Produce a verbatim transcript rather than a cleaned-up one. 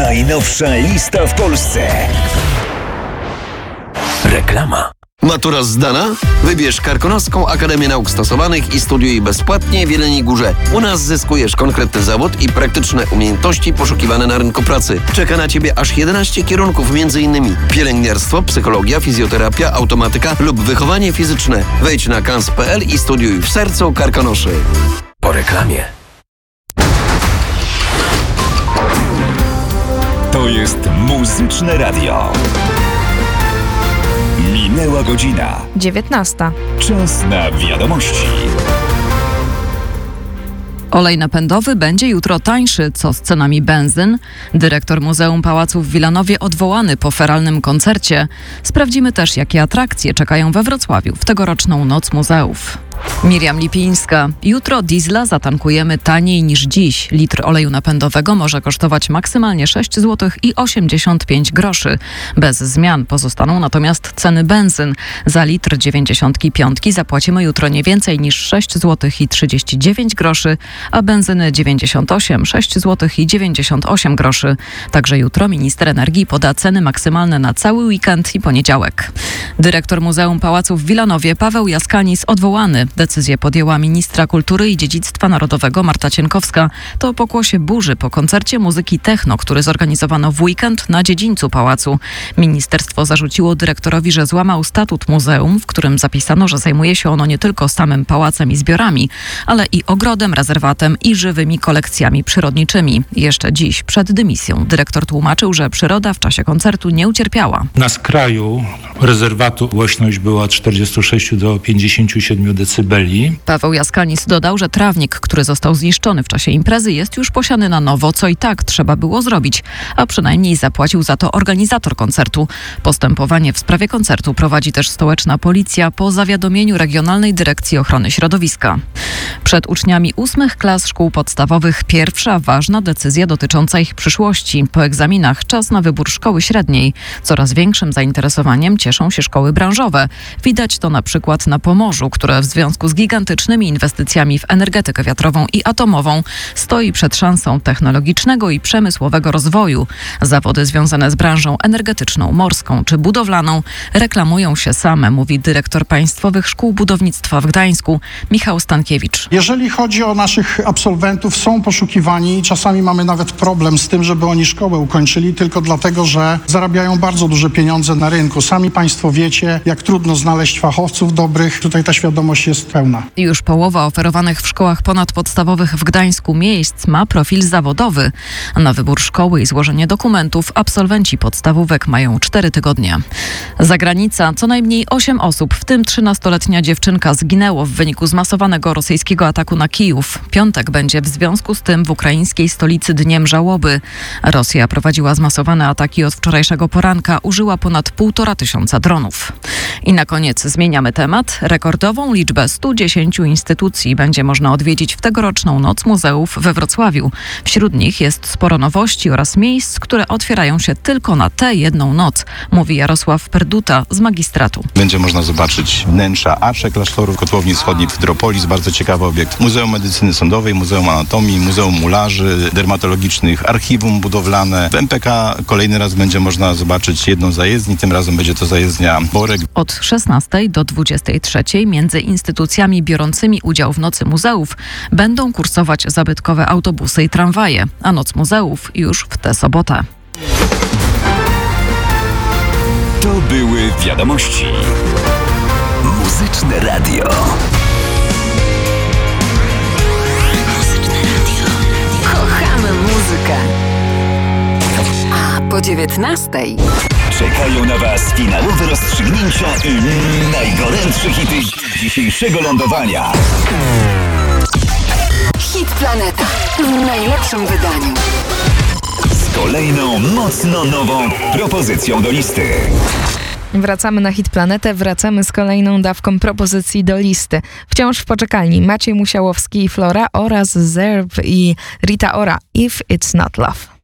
Najnowsza lista w Polsce. Reklama. Matura zdana? Wybierz Karkonoską Akademię Nauk Stosowanych i studiuj bezpłatnie w Jeleniej Górze. U nas zyskujesz konkretny zawód i praktyczne umiejętności poszukiwane na rynku pracy. Czeka na Ciebie aż jedenaście kierunków, m.in. pielęgniarstwo, psychologia, fizjoterapia, automatyka lub wychowanie fizyczne. Wejdź na kans kropka p l i studiuj w sercu Karkonoszy. Po reklamie. To jest Muzyczne Radio. Minęła godzina dziewiętnasta. Czas na wiadomości. Olej napędowy będzie jutro tańszy, co z cenami benzyn. Dyrektor Muzeum Pałacu w Wilanowie odwołany po feralnym koncercie. Sprawdzimy też, jakie atrakcje czekają we Wrocławiu w tegoroczną Noc Muzeów. Miriam Lipińska. Jutro diesla zatankujemy taniej niż dziś. Litr oleju napędowego może kosztować maksymalnie sześć złotych i osiemdziesiąt pięć groszy. Bez zmian pozostaną natomiast ceny benzyn. Za litr dziewięćdziesiątki piątki zapłacimy jutro nie więcej niż sześć złotych i trzydzieści dziewięć groszy, a benzyny dziewięćdziesiąt osiem, sześć złotych i dziewięćdziesiąt osiem groszy. Także jutro minister energii poda ceny maksymalne na cały weekend i poniedziałek. Dyrektor Muzeum Pałacu w Wilanowie Paweł Jaskanis odwołany. Decyzję podjęła ministra kultury i dziedzictwa narodowego Marta Cienkowska. To pokłosie burzy po koncercie muzyki techno, który zorganizowano w weekend na dziedzińcu pałacu. Ministerstwo zarzuciło dyrektorowi, że złamał statut muzeum, w którym zapisano, że zajmuje się ono nie tylko samym pałacem i zbiorami, ale i ogrodem, rezerwatem i żywymi kolekcjami przyrodniczymi. Jeszcze dziś, przed dymisją, dyrektor tłumaczył, że przyroda w czasie koncertu nie ucierpiała. Na skraju rezerwatu głośność była od czterdziestu sześciu do pięćdziesięciu siedmiu decybeli. Paweł Jaskanis dodał, że trawnik, który został zniszczony w czasie imprezy, jest już posiany na nowo, co i tak trzeba było zrobić, a przynajmniej zapłacił za to organizator koncertu. Postępowanie w sprawie koncertu prowadzi też stołeczna policja po zawiadomieniu Regionalnej Dyrekcji Ochrony Środowiska. Przed uczniami ósmych klas szkół podstawowych pierwsza ważna decyzja dotycząca ich przyszłości. Po egzaminach czas na wybór szkoły średniej. Coraz większym zainteresowaniem cieszą się szkoły branżowe. Widać to na przykład na Pomorzu, które w związku z gigantycznymi inwestycjami w energetykę wiatrową i atomową stoi przed szansą technologicznego i przemysłowego rozwoju. Zawody związane z branżą energetyczną, morską czy budowlaną reklamują się same, mówi dyrektor Państwowych Szkół Budownictwa w Gdańsku Michał Stankiewicz. Jeżeli chodzi o naszych absolwentów, są poszukiwani i czasami mamy nawet problem z tym, żeby oni szkołę ukończyli, tylko dlatego, że zarabiają bardzo duże pieniądze na rynku. Sami Państwo wiecie, jak trudno znaleźć fachowców dobrych. Tutaj ta świadomość jest pełna. Już połowa oferowanych w szkołach ponadpodstawowych w Gdańsku miejsc ma profil zawodowy. Na wybór szkoły i złożenie dokumentów absolwenci podstawówek mają cztery tygodnie. Zagranica. Co najmniej osiem osób, w tym trzynastoletnia dziewczynka, zginęło w wyniku zmasowanego rosyjskiego ataku na Kijów. Piątek będzie w związku z tym w ukraińskiej stolicy dniem żałoby. Rosja prowadziła zmasowane ataki od wczorajszego poranka, użyła ponad półtora tysiąca dronów. I na koniec zmieniamy temat. Rekordową liczbę stu dziesięciu instytucji będzie można odwiedzić w tegoroczną Noc Muzeów we Wrocławiu. Wśród nich jest sporo nowości oraz miejsc, które otwierają się tylko na tę jedną noc, mówi Jarosław Perduta z magistratu. Będzie można zobaczyć wnętrza arsze klasztoru Kotłowni Wschodniej w Hydropolis, bardzo ciekawy obiekt. Muzeum Medycyny Sądowej, Muzeum Anatomii, Muzeum Mularzy Dermatologicznych, Archiwum Budowlane. W M P K kolejny raz będzie można zobaczyć jedną zajezdnię, tym razem będzie to zajezdnia Borek. Od szesnastej do dwudziestej trzeciej między instytucjami biorącymi udział w Nocy Muzeów będą kursować zabytkowe autobusy i tramwaje, a Noc Muzeów już w tę sobotę. To były wiadomości. Muzyczne Radio. Muzyczne Radio. Kochamy muzykę. A po dziewiętnastej Czekają na Was finałowe rozstrzygnięcia i najgorętsze hity dzisiejszego lądowania. Hit Planeta w najlepszym wydaniu. Z kolejną mocno nową propozycją do listy. Wracamy na Hit Planetę, wracamy z kolejną dawką propozycji do listy. Wciąż w poczekalni Maciej Musiałowski i Flora oraz Zerb i Rita Ora, If It's Not Love.